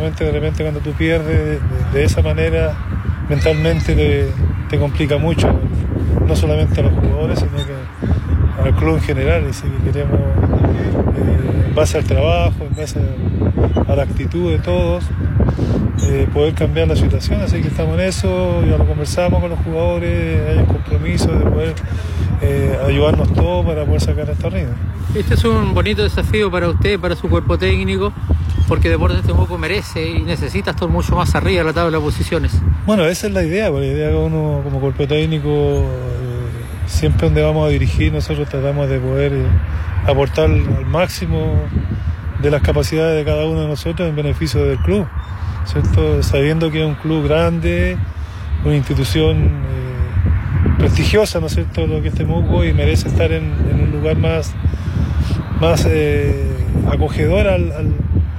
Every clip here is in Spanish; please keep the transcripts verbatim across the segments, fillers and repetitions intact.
lógicamente de repente cuando tú pierdes de, de esa manera, mentalmente te, te complica mucho, no solamente a los jugadores, sino que al club en general. Así que queremos, eh, en base al trabajo, en base a, a la actitud de todos, eh, poder cambiar la situación. Así que estamos en eso, ya lo conversamos con los jugadores, hay un compromiso de poder eh, ayudarnos todos para poder sacar esta ritmo. Este es un bonito desafío para usted, para su cuerpo técnico, porque Deportes Temuco merece y necesita estar mucho más arriba de la tabla de posiciones. Bueno, esa es la idea, porque la idea que uno como cuerpo técnico, eh, siempre donde vamos a dirigir, nosotros tratamos de poder eh, aportar al máximo de las capacidades de cada uno de nosotros en beneficio del club, ¿cierto? Sabiendo que es un club grande, una institución eh, prestigiosa, ¿no es cierto?, lo que es Temuco, y merece estar en, en un lugar más, más eh, acogedor al, al,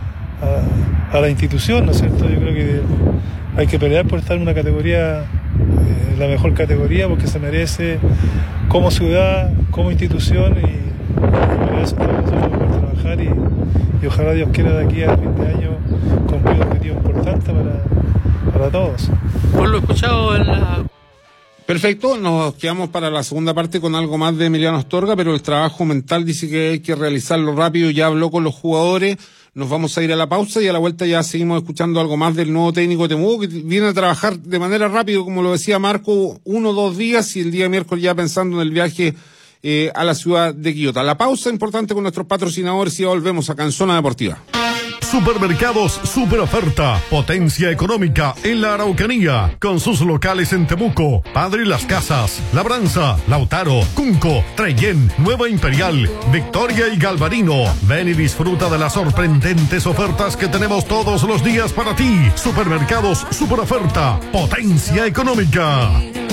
a, a la institución, ¿no es cierto? Yo creo que hay que pelear por estar en una categoría, eh, la mejor categoría, porque se merece como ciudad, como institución, y, y para eso estamos nosotros por trabajar, y, y ojalá Dios quiera de aquí a fin de año cumplir un objetivo importante para, para todos. Por lo escuchado en la... Perfecto, nos quedamos para la segunda parte con algo más de Emiliano Astorga, pero el trabajo mental dice que hay que realizarlo rápido, ya habló con los jugadores, nos vamos a ir a la pausa y a la vuelta ya seguimos escuchando algo más del nuevo técnico de Temuco, que viene a trabajar de manera rápida, como lo decía Marco, uno o dos días, y el día miércoles ya pensando en el viaje eh, a la ciudad de Quillota. La pausa importante con nuestros patrocinadores y ya volvemos acá en Zona Deportiva. Supermercados Super Oferta, potencia económica en la Araucanía, con sus locales en Temuco, Padre Las Casas, Labranza, Lautaro, Cunco, Trellén, Nueva Imperial, Victoria y Galvarino. Ven y disfruta de las sorprendentes ofertas que tenemos todos los días para ti. Supermercados Super Oferta, potencia económica.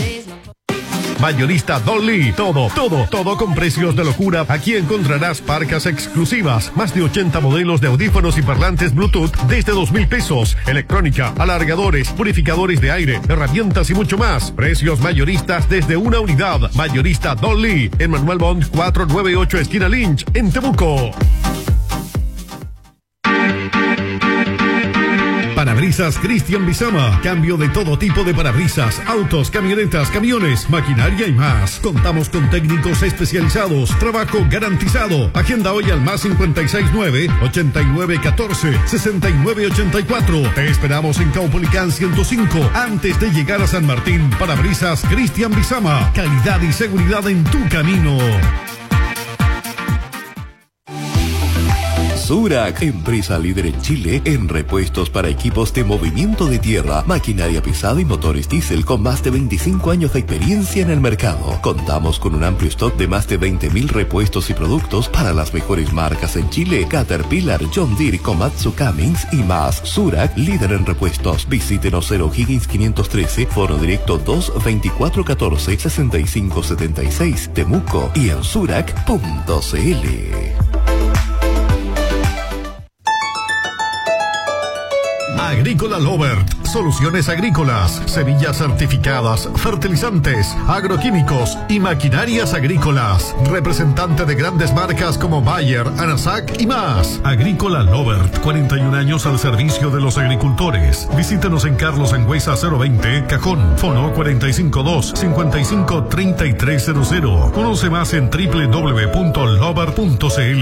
Mayorista Dolly, todo, todo, todo con precios de locura. Aquí encontrarás parcas exclusivas, más de ochenta modelos de audífonos y parlantes Bluetooth desde dos mil pesos, electrónica, alargadores, purificadores de aire, herramientas y mucho más. Precios mayoristas desde una unidad. Mayorista Dolly, en Manuel Bond cuatrocientos noventa y ocho, esquina Lynch, en Temuco. Parabrisas Cristian Bizama. Cambio de todo tipo de parabrisas, autos, camionetas, camiones, maquinaria y más. Contamos con técnicos especializados. Trabajo garantizado. Agenda hoy al más cincuenta y seis nueve, ochenta y nueve catorce, sesenta y nueve ochenta y cuatro. Te esperamos en Caupolicán ciento cinco, antes de llegar a San Martín. Parabrisas Cristian Bizama. Calidad y seguridad en tu camino. Surac, empresa líder en Chile en repuestos para equipos de movimiento de tierra, maquinaria pesada y motores diésel con más de veinticinco años de experiencia en el mercado. Contamos con un amplio stock de más de veinte mil repuestos y productos para las mejores marcas en Chile: Caterpillar, John Deere, Komatsu, Cummins y más. Surac, líder en repuestos. Visítenos en O'Higgins quinientos trece, foro directo dos veinticuatro catorce, sesenta y cinco setenta y seis, Temuco, y en surac punto cl. Agrícola Lovert, soluciones agrícolas, semillas certificadas, fertilizantes, agroquímicos y maquinarias agrícolas. Representante de grandes marcas como Bayer, Anasac y más. Agrícola Lovert, cuarenta y un años al servicio de los agricultores. Visítenos en Carlos Angüesa cero veinte, Cajón, fono cuatro cinco dos, cinco cinco tres tres cero cero. Conoce más en doble u doble u doble u punto lovert punto cl.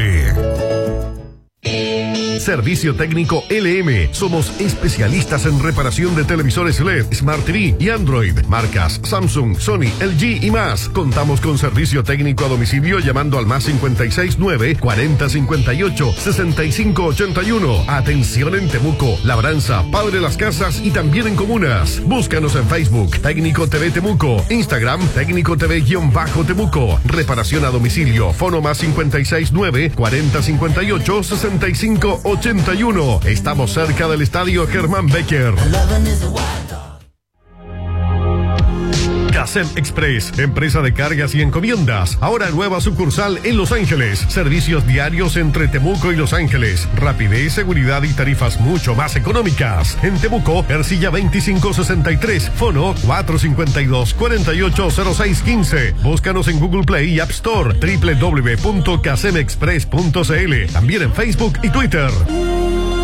Servicio técnico L M. Somos especialistas en reparación de televisores L E D, Smart T V y Android. Marcas Samsung, Sony, L G y más. Contamos con servicio técnico a domicilio llamando al más cincuenta y seis nueve, cuarenta cincuenta y ocho, sesenta y cinco ochenta y uno. Atención en Temuco, Labranza, Padre Las Casas y también en comunas. Búscanos en Facebook, Técnico T V Temuco. Instagram, Técnico T V-Temuco. Reparación a domicilio. Fono más cincuenta y seis nueve, cuarenta cincuenta y ocho, sesenta y cinco ochenta y uno. Estamos cerca del estadio Germán Becker. Casem Express, empresa de cargas y encomiendas. Ahora nueva sucursal en Los Ángeles. Servicios diarios entre Temuco y Los Ángeles. Rapidez, seguridad y tarifas mucho más económicas. En Temuco, Ercilla veinticinco sesenta y tres, fono cuatro cincuenta y dos, cuarenta y ocho cero seis quince. Búscanos en Google Play y App Store, doble u doble u doble u punto casem express punto cl. También en Facebook y Twitter.